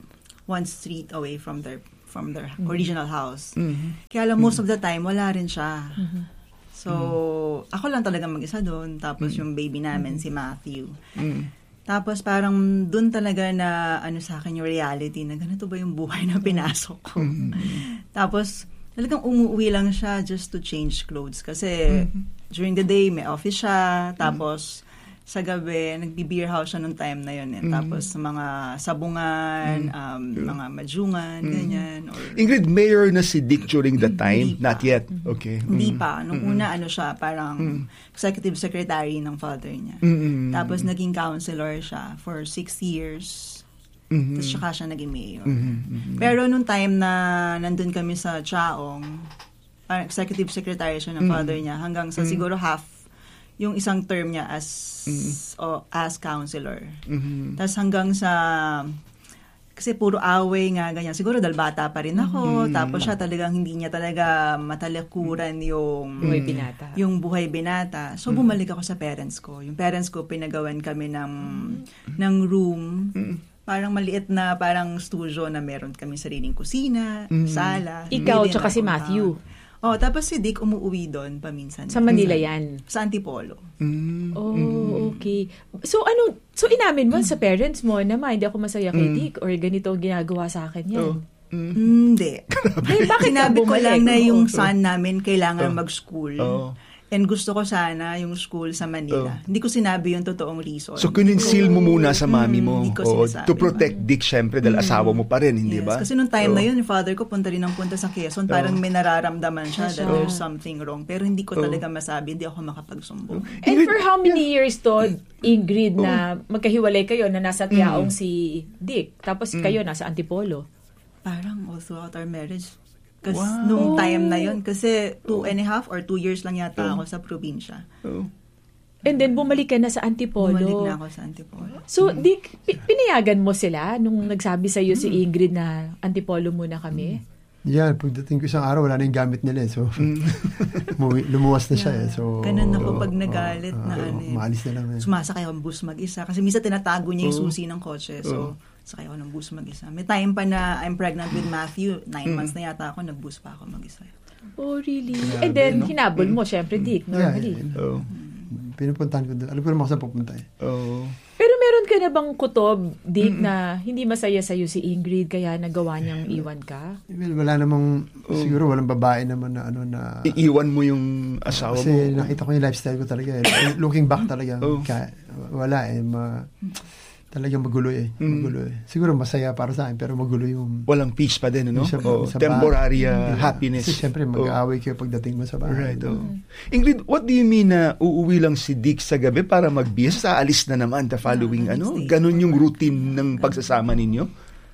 G: one street away from their from their mm. original house. Mm-hmm. Kaya lang, most mm. of the time, wala rin siya. Mm-hmm. So, mm. ako lang talaga mag-isa doon. Tapos, mm. yung baby namin, mm. si Matthew. Mm. Tapos, parang doon talaga na, ano sa akin, yung reality na ganito ba yung buhay na pinasok ko. Mm. Tapos, talagang umuwi lang siya just to change clothes. Kasi mm-hmm. during the day, may office siya. Tapos, mm-hmm. sa gabi, nagbi-beer house siya nung time na yun. Eh. Mm-hmm. Tapos, mga sabungan, mm-hmm. um, yeah. mga majungan, mm-hmm. ganyan. Or,
E: Ingrid, mayor na si Dick during that time? Not yet? Okay.
G: Hindi
E: mm-hmm.
G: pa. Nung mm-hmm. una, ano siya, parang mm-hmm. executive secretary ng father niya.
E: Mm-hmm.
G: Tapos, naging counselor siya for six years.
E: Mm-hmm.
G: Tapos saka siya naging mayor.
E: Mm-hmm. Mm-hmm.
G: Pero nung time na nandun kami sa Chaong, parang executive secretary siya ng mm-hmm. father niya, hanggang sa mm-hmm. siguro half yung isang term niya as mm-hmm. o as counselor. Mm-hmm. Tapos hanggang sa, kasi puro away nga, ganyan. Siguro dahil bata pa rin ako, mm-hmm. tapos siya talagang hindi niya talaga matalikuran yung
D: buhay binata.
G: Yung buhay binata. So bumalik ako sa parents ko. Yung parents ko, pinagawan kami ng, mm-hmm. ng room, mm-hmm. parang maliit na parang studio na meron kami sariling kusina, mm-hmm. sala.
D: Ikaw, tsaka si Matthew.
G: Oh, tapos si Dick umuwi doon paminsan.
D: Sa Manila yan?
G: Sa Antipolo.
E: Mm-hmm.
D: Oh, okay. So ano, so inamin mo mm-hmm. sa parents mo na ma, hindi ako masaya kay mm-hmm. Dick or ganito ang ginagawa sa akin yan?
E: Oh.
G: Mm-hmm. Hindi.
D: Ay, bakit
G: sinabi ko lang na yung
D: oh.
G: son namin kailangan oh. mag-school.
E: Oh.
G: And gusto ko sana yung school sa Manila. Oh. Hindi ko sinabi yung totoong reason.
E: So, kininsil mo muna sa mami mo.
G: Mm,
E: oh, to protect man. Dick, syempre, dahil mm. asawa mo pa rin, hindi
G: yes,
E: ba?
G: Kasi nung time
E: oh.
G: na yun, yung father ko punta rin ang punta sa Quezon. Parang oh. may nararamdaman siya that oh. there's something wrong. Pero hindi ko talaga oh. masabi, hindi ako makapagsumbong.
D: Oh. And for how many years to, Ingrid, oh. na magkahiwalay kayo na nasa Tiaong mm. si Dick, tapos mm. kayo nasa Antipolo?
G: Parang all throughout our marriage. Kasi
E: wow.
G: nung time na yun, kasi two and a half or two years lang yata oh. ako sa probinsya.
E: Oh.
D: And then, bumalik ka na sa Antipolo.
G: Bumalik na ako sa Antipolo.
D: So, mm. Dick, pinayagan mo sila nung nagsabi sa'yo mm. si Ingrid na Antipolo muna kami?
F: Yan, yeah, pagdating ko isang araw, wala na yung gamit nila eh. So, lumuwas na siya yeah. eh. So,
G: ganun ako pag nagalit uh, na
F: uh,
G: ano eh.
F: Maalis na lang eh.
G: Sumasakay ako ng bus mag-isa. Kasi minsan tinatago niya yung
E: oh.
G: susi ng kotse. So, oh. sakay ako ng bus mag-isa. May time pa na I'm pregnant with Matthew. Nine mm. months na yata ako, nag-bus pa ako mag-isa.
D: Oh, really?
E: Grabe,
D: and then,
E: no?
D: hinabol mo, syempre, Dick, normally.
F: Yeah, yeah, yeah. Oh. Pinupuntahan ko doon. Alam ko naman saan pupunta eh.
E: Oh.
D: Pero meron ka na bang kutob, Dick, mm-hmm. na hindi masaya sa'yo si Ingrid kaya nagawa niyang iwan ka?
F: Well, wala namang, oh. siguro walang babae naman na ano na...
E: Iiwan mo yung asawa
F: kasi
E: mo.
F: Kasi nakita ko yung lifestyle ko talaga eh. Looking back talaga.
E: Oh.
F: Kaya, wala eh. Ma, talagang magulo eh. Magulo eh. Siguro masaya para sa akin, pero magulo yung...
E: Walang peace pa din, no?
F: Sa,
E: oh,
F: sa
E: temporary uh,
F: ba-
E: happiness.
F: Kasi syempre, mag-aaway kayo pagdating mo sa bahay.
E: Right, oh. Mm-hmm. Ingrid, what do you mean na uuwi lang si Dick sa gabi para magbihis? Aalis na naman the following, ano? Ganon yung routine ng pagsasama ninyo?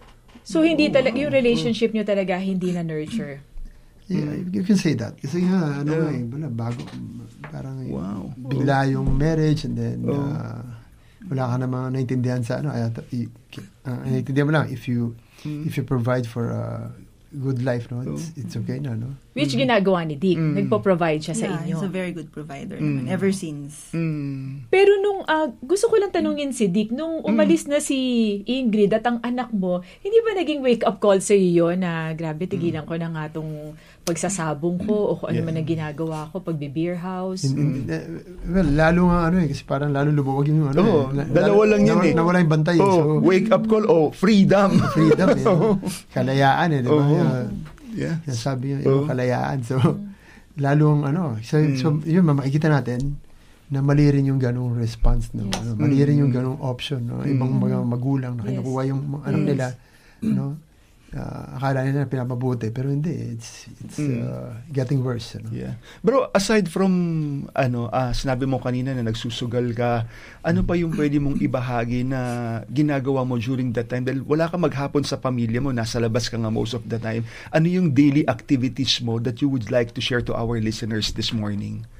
D: So, hindi talaga, yung relationship nyo talaga hindi na nurture?
F: Yeah, you can say that. Kasi nga, ano yeah. nga eh, bago, parang
E: wow.
F: bigla yung marriage and then...
E: Oh.
F: Uh, wala ka namang naintindihan sa ano, uh, naintindihan mo lang if you mm. if you provide for a good life, no, it's, it's okay na, no.
D: Which mm. ginagawa ni Dick, mm. nagpo-provide siya
G: yeah,
D: sa inyo.
G: He's a very good provider
E: mm.
G: naman, ever since.
E: Mm.
D: Pero nung uh, gusto ko lang tanungin si Dick, nung umalis mm. na si Ingrid at ang anak mo, hindi ba naging wake-up call sa iyo na grabe, tigilan mm. ko na nga tong pagsasabong ko o kung ano yeah. man ang ginagawa ko, pagbe-beer house?
F: In, in, mm. Well, lalo nga ano eh, kasi parang lalo lumuwag yung ano
E: oh,
F: eh.
E: Dalawa lang yun
F: na,
E: eh.
F: Nawala yung bantay.
E: Oh, so, wake-up call, oh, freedom.
F: Freedom, eh. Oh. Kalayaan eh, di ba?
E: Oh. Yeah.
F: Sabi yung
E: oh.
F: kalayaan. So, lalong ano, so, mm. so yun, makikita natin na mali rin yung ganung response, no?
D: Yes.
F: Ano, mali rin yung ganung option, no? Ibang mga magulang na kinukuha yung anak yes. nila, no? Uh, akala nila na pinapabuti, pero hindi. It's it's mm. uh, getting worse. Ano?
E: Yeah. Bro, aside from, ano, uh, sinabi mo kanina na nagsusugal ka, ano pa yung pwede mong ibahagi na ginagawa mo during that time? Dahil wala ka maghapon sa pamilya mo, nasa labas ka nga most of the time. Ano yung daily activities mo that you would like to share to our listeners this morning?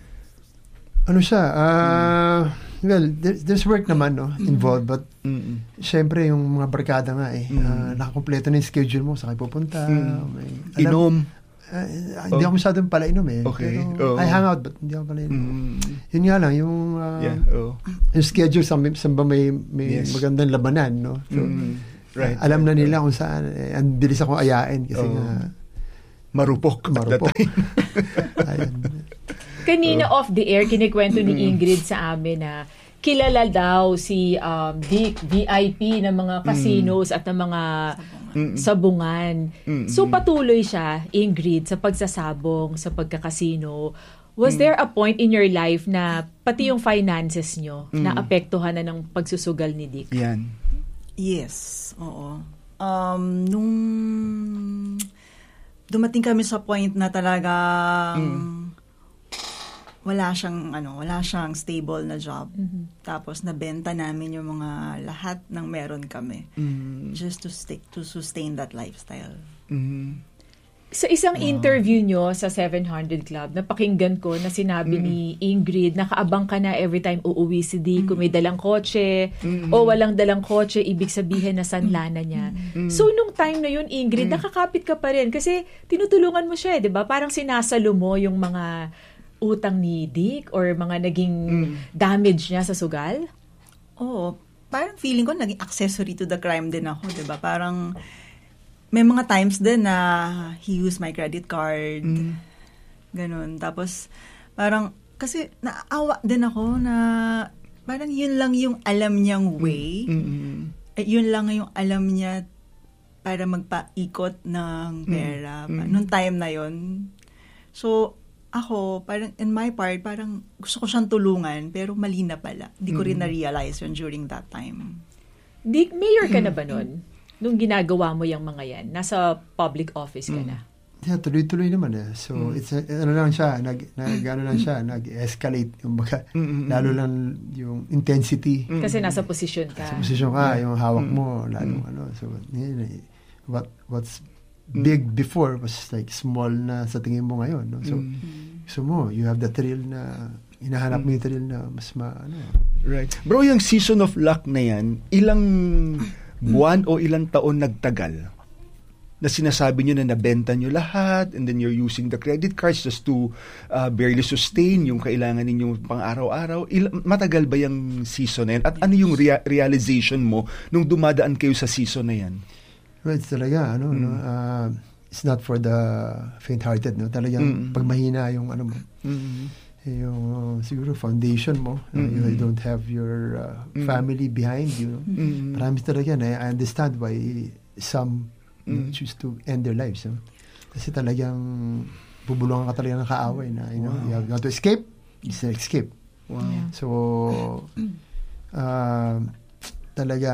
F: Ano siya? Uh, mm. Well, there, there's work naman, no, involved, but mm-mm. syempre yung mga barkada nga eh, mm. uh, nakakompleto na yung schedule mo, saan kayo pupunta.
E: Mm.
F: May, alam,
E: Inom?
F: Uh, hindi oh. ako masyadong pala inom eh.
E: Okay.
F: Pero,
E: oh.
F: I hang out, but hindi ako pala inom. Mm. Yun nga lang, yung, uh,
E: yeah. oh.
F: yung schedule, saan, saan ba may, may yes. magandang labanan, no? So,
E: mm. right.
F: uh, alam
E: right.
F: na nila kung saan, eh, ang bilis akong ayain kasi oh. nga,
E: marupok.
F: Marupok. Ayun.
D: Kanina oh. off the air, kinikwento ni Ingrid sa amin na kilala daw si um, Dick, V I P ng mga casinos at ng mga sabungan. So patuloy siya, Ingrid, sa pagsasabong, sa pagkakasino. Was there a point in your life na pati yung finances nyo na apektuhan na ng pagsusugal ni Dick?
E: Yan.
G: Yes, oo. Um, nung dumating kami sa point na talagang mm. wala siyang ano, wala siyang stable na job. Mm-hmm. Tapos nabenta namin yung mga lahat ng meron kami mm-hmm. just to stick to sustain that lifestyle.
E: Mm-hmm.
D: Sa isang wow. interview nyo sa seven hundred Club, napakinggan ko na sinabi mm-hmm. ni Ingrid, nakaabang ka na every time uuwi si Dick, mm-hmm. kung may dalang kotse mm-hmm. o walang dalang kotse, ibig sabihin na sanlana niya. Mm-hmm. So, nung time na yun, Ingrid, mm-hmm. nakakapit ka pa rin kasi tinutulungan mo siya, eh, di ba? Parang sinasalo mo yung mga utang ni Dick or mga naging mm. damage niya sa sugal?
G: Oo. Parang feeling ko naging accessory to the crime din ako, di ba? Parang may mga times din na he used my credit card. Mm. Ganun. Tapos parang, kasi naawa din ako na parang yun lang yung alam niyang way. Mm-hmm. Eh, yun lang yung alam niya para magpaikot ng pera. Mm-hmm. Nung time na yun. So, ako, parang in my part, parang gusto ko siyang tulungan, pero mali na pala. Hindi ko rin na-realize yun during that time.
D: Dick, mayor ka na ba nun? Nung ginagawa mo yung mga yan? Nasa public office ka na?
F: Yeah, tuloy-tuloy naman eh. So, mm. it's, uh, ano lang siya, nag, nag, ano lang siya, nag-escalate, yung baga, mm-hmm. lalo lang yung intensity.
D: Mm-hmm. Kasi nasa posisyon ka.
F: Sa posisyon ka, yung hawak mo, lalo, mm-hmm. ano, so, yun, what, what's big before was like small na sa tingin mo ngayon. No? So, mm-hmm. so mo, you have the thrill na, hinahanap mo yung thrill na mas ma, ano.
E: Right. Bro, yung season of luck na yan, ilang buwan o ilang taon nagtagal na sinasabi nyo na nabenta nyo lahat and then you're using the credit cards just to uh, barely sustain yung kailangan ninyong pang-araw-araw. Il- matagal ba yung season na yan? At ano yung rea- realization mo nung dumadaan kayo sa season na yan?
F: Right, talaga, ano, mm. no, uh, it's not for the faint-hearted, no? Talagang mm. pag mahina yung, ano mo, mm. yung, uh, siguro, foundation mo, mm. uh, you don't have your uh, mm. family behind you, no? Mm. Marami talaga, na I understand why some mm. choose to end their lives, no? Kasi talagang bubulungan ka talaga ng kaaway na, you know, wow. you have, you have to escape, you just escape.
E: Wow.
F: So, uh, talaga,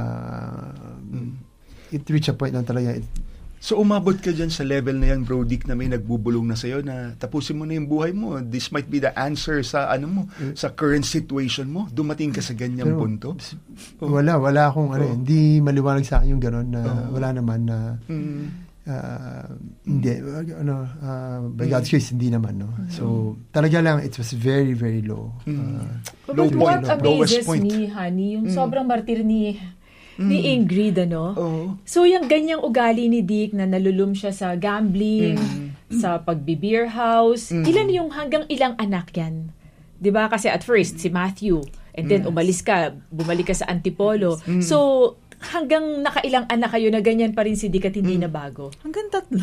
F: mm. it reach a point na talaga. It,
E: so, umabot ka dyan sa level na yan, Bro Dick, na may nagbubulong na sa'yo na tapusin mo na yung buhay mo. This might be the answer sa ano mo, uh, sa current situation mo. Dumating ka sa ganyang pero, punto.
F: Oh. Wala, wala akong, oh. ano, hindi maliwanag sa akin yung gano'n na oh. wala naman na, mm. uh, hindi, ano, uh, by mm. God's grace, hindi naman, no? So, talaga lang, it was very, very low.
E: Mm.
F: Uh,
D: But low what point, amazes me, honey, yung mm. sobrang martir ni ni Ingrid, ano?
E: Oh.
D: So, yung ganyang ugali ni Dick na nalulum siya sa gambling, mm. sa pagbi-beer house, mm. ilan yung hanggang ilang anak yan? Diba? Kasi at first, si Matthew, and then yes. umalis ka, bumalik ka sa Antipolo. Mm. So, hanggang nakailang anak kayo na ganyan pa rin si Dick at hindi mm. na bago?
G: Hanggang tatlo.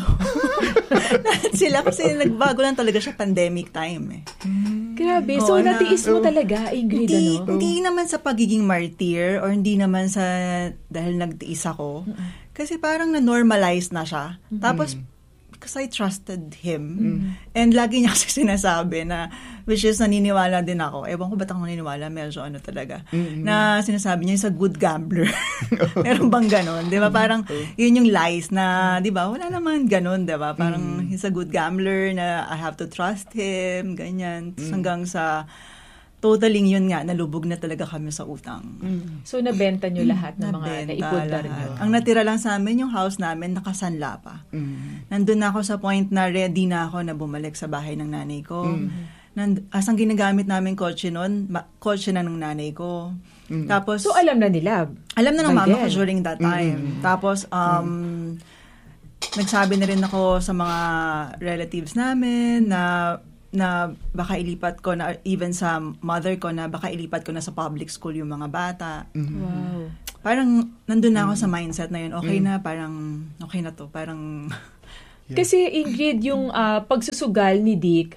G: Sila kasi nagbago lang talaga siya pandemic time eh.
D: Mm. Grabe. So, Oo, natiis na, mo talaga, Ingrid,
G: hindi,
D: ano?
G: Hindi naman sa pagiging martyr or hindi naman sa dahil nagtiis ako. Mm-hmm. Kasi parang na-normalize na siya. Mm-hmm. Tapos, because I trusted him. Mm-hmm. And lagi niya kasi sinasabi na, which is naniniwala din ako. Ewan ko ba't ako naniniwala? Medyo ano talaga. Mm-hmm. Na sinasabi niya, he's a good gambler. Meron bang ganon? Di ba? Parang, yun yung lies na, di ba? Wala naman ganon, di ba? Parang, mm-hmm. he's a good gambler na I have to trust him, ganyan. Mm-hmm. Hanggang sa, totaling yun nga, nalubog na talaga kami sa utang.
D: Mm. So, nabenta nyo lahat ng mga naipundar nyo?
G: Ang natira lang sa amin, yung house namin, nakasanla pa. Mm. Nandun na ako sa point na ready na ako na bumalik sa bahay ng nanay ko. Mm. Nand- asang ginagamit namin kotse nun, ma- kotse na ng nanay ko.
F: Mm.
G: Tapos,
D: so, alam na nila?
G: Alam na ng mama ko during that time. Mm. Tapos, um, mm. nagsabi na rin ako sa mga relatives namin na na baka ilipat ko na, even sa mother ko, na baka ilipat ko na sa public school yung mga bata.
D: Mm-hmm. Wow.
G: Parang nandun na ako mm-hmm. sa mindset na yun. Okay mm-hmm. na, parang okay na to. Parang
D: yeah. Kasi Ingrid, yung uh, pagsusugal ni Dick,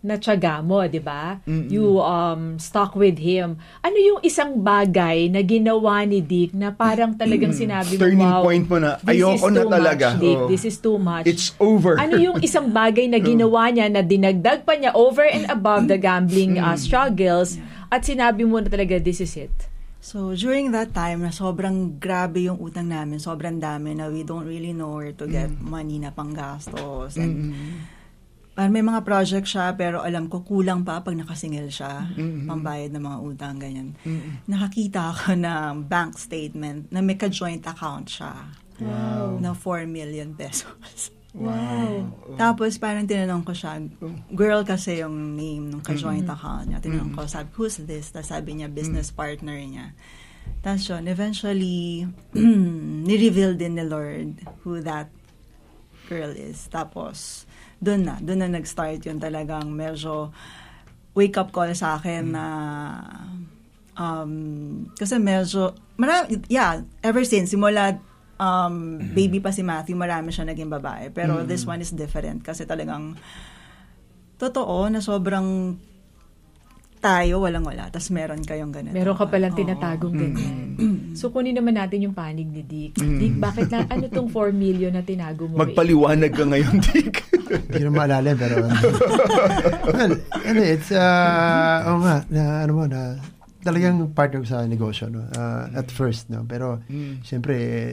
D: na tiyaga mo, di ba? You um stuck with him. Ano yung isang bagay na ginawa ni Dick na parang talagang sinabi mo,
E: Turning
D: wow,
E: point mo na,
D: this
E: ayoko
D: is
E: na
D: too
E: talaga.
D: much, Dick.
E: Oh.
D: This is too much.
E: It's over.
D: Ano yung isang bagay na ginawa niya na dinagdag pa niya over and above the gambling uh, struggles at sinabi mo na talaga, this is it?
G: So, during that time, na sobrang grabe yung utang namin, sobrang dami na we don't really know where to get mm. money na panggastos. And mm-hmm. may mga project siya, pero alam ko kulang pa pag nakasingil siya, mm-hmm. pambayad ng mga utang, ganyan. Mm-hmm. Nakakita ako ng bank statement na may ka-joint account siya.
D: Wow.
G: Na four million pesos.
D: Wow.
G: Tapos parang tinanong ko siya, girl kasi yung name ng ka-joint mm-hmm. account niya. Tinanong mm-hmm. ko, sabi, who's this? Tapos sabi niya, business mm-hmm. partner niya. Tapos yun, eventually, ni-reveal din ni Lord who that girl is. Tapos, dun na, dun na nag-start yun talagang medyo wake-up call sa akin mm-hmm. na um, kasi medyo, marami, yeah, ever since, simula Um, mm-hmm. baby pa si Matthew, marami siya naging babae. Pero mm-hmm. this one is different kasi talagang totoo na sobrang tayo, walang-wala. Tapos meron kayong ganito.
D: Meron ka palang tinatagong oh. ganyan. Mm-hmm. So, kunin naman natin yung panig ni Dick. Mm-hmm. Dick, bakit na, ano tong four million na tinago mo?
E: Magpaliwanag ka ngayon, Dick.
F: Hindi na maalala, pero well, ano, it's, uh, oh nga, na, ano mo, na, talagang partner sa negosyo, no? Uh, at first, no? Pero, mm. siyempre,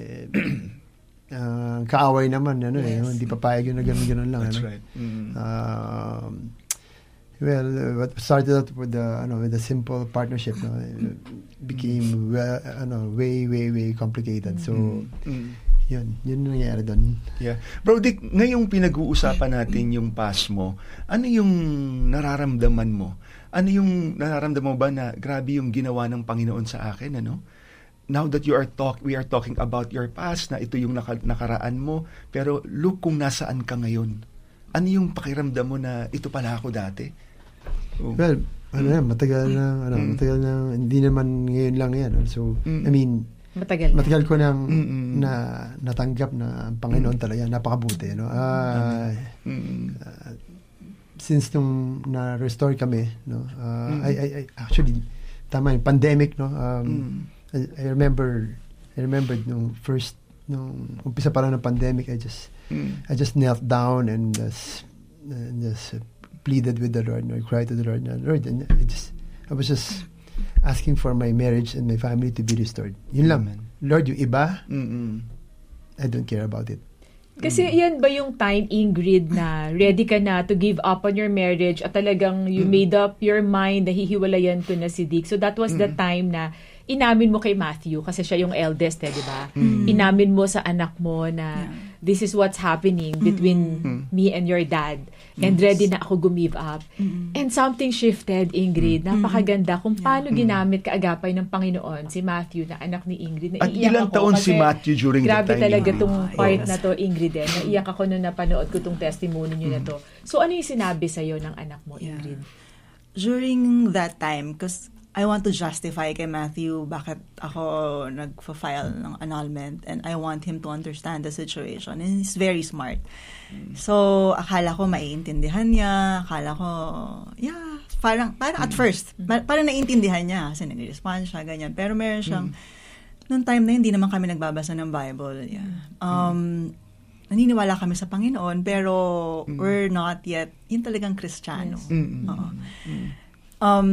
F: uh, kaaway naman, ano, yes. eh, hindi papayag yun na gano'n-gano'n lang.
E: That's
F: ano?
E: right. Mm.
F: Uh, well, what started out with the, ano, with a simple partnership, no? It became, well, ano, way, way, way complicated. So, mm. yun, yun nangyayari doon.
E: Yeah. Bro, Dick, ngayong pinag-uusapan natin yung past mo, ano yung nararamdaman mo? Ano yung nararamdaman mo ba na grabe yung ginawa ng Panginoon sa akin, ano? Now that you are talk, we are talking about your past, na ito yung naka, nakaraan mo, pero look kung nasaan ka ngayon. Ano yung pakiramdam mo na ito pala ako dati? Oh.
F: Well, ano yan, matagal na, ano, mm. matagal na, hindi naman ngayon lang yan. So, mm. I mean,
D: matagal,
F: matagal ko nang na, natanggap na ang Panginoon mm. talaga, napakabuti. No? Uh, mm. uh, since nung na-restore kami, no, uh, mm. I, I, I actually, tama yung pandemic, no, um, mm. I, I remember, I remember nung first, nung umpisa pa lang ng pandemic, I just, mm. I just knelt down and just, and just uh, pleaded with the Lord, no, I cried to the Lord, no, Lord, and I just, I was just asking for my marriage and my family to be restored. Yun lang, man. Lord, yung iba, mm-mm. I don't care about it.
D: Kasi yan ba yung time, Ingrid, na ready ka na to give up on your marriage at talagang you mm. made up your mind na hihiwalayan ko na si Dick. So that was mm. the time na inamin mo kay Matthew kasi siya yung eldest, eh, di ba? Mm. Inamin mo sa anak mo na yeah. this is what's happening between mm. me and your dad. And yes. ready na ako gumive up. Mm. And something shifted, Ingrid. Mm. Napakaganda kung paano yeah. ginamit kaagapay ng Panginoon si Matthew na anak ni Ingrid.
E: At ilang taon si Matthew during that time?
D: Grabe talaga
E: yeah.
D: tong part
E: yes.
D: na to, Ingrid. Eh. Naiyak ako nung napanood ko tong testimony niyo mm. na to. So ano yung sinabi sa'yo ng anak mo, Ingrid?
G: Yeah. During that time, because I want to justify kay Matthew bakit ako nag-file ng annulment, and I want him to understand the situation. And he's very smart. Mm. So, akala ko maiintindihan niya. Akala ko, yeah, parang, parang at first, mm. parang naiintindihan niya kasi nag-respond siya, ganyan. Pero meron siyang, mm. noong time na yun, hindi naman kami nagbabasa ng Bible. Yeah. Um, mm. naniniwala kami sa Panginoon, pero mm. we're not yet, yun talagang Kristiyano.
D: Yes. Mm-hmm.
G: Oo. Mm. Um,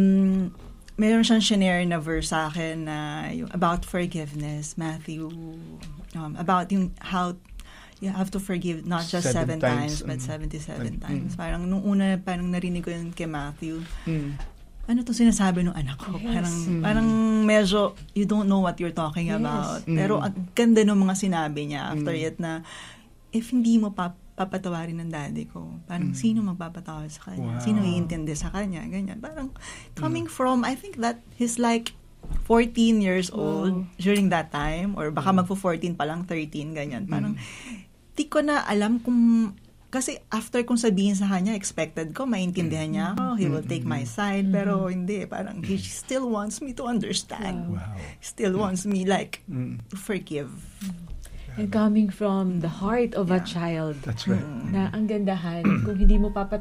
G: meron siyang shinare na verse sa akin na yung about forgiveness, Matthew, um, about yung how you have to forgive not just seven, seven times, times but mm. seventy-seven mm. times. Parang nung una, parang narinig ko yun kay Matthew. Mm. Ano to sinasabi ng anak ko? Yes. Parang, mm. parang medyo, you don't know what you're talking yes. about. Mm. Pero ang ganda ng mga sinabi niya after mm. it na, if hindi mo pa papatawarin ng daddy ko. Parang, mm. sino magpapatawad sa kanya? Wow. Sino iintindi sa kanya? Ganyan. Parang, coming mm. from, I think that he's like fourteen years old wow. during that time, or baka mm. magpo-fourteen pa lang, thirteen, ganyan. Parang, mm. di ko na alam kung, kasi after kong sabihin sa kanya, expected ko, maintindihan niya ako, he will take my side, mm. pero hindi. Parang, he still wants me to understand.
E: Wow.
G: He still wants me, like,
E: mm.
G: to forgive.
D: And coming from the heart of
G: yeah.
D: a child.
E: That's right.
D: Na ang gandahan, kung hindi mo papat